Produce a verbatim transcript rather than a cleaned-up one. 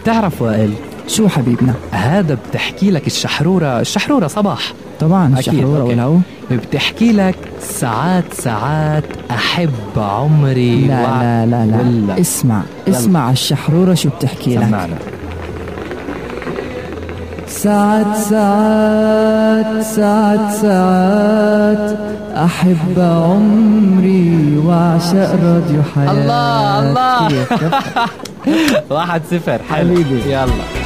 بتعرف وائل شو حبيبنا؟ هذا بتحكي لك الشحرورة الشحرورة صباح طبعا الشحرورة والهو بتحكي لك ساعات ساعات أحب عمري. لا وع... لا لا لا ولا. اسمع يلا. اسمع الشحرورة شو بتحكي لك. سمعنا. ساعات ساعات ساعات ساعات أحب عمري وأعشق راديو حياة. الله الله كيف؟ واحد صفر حبيبي. يلا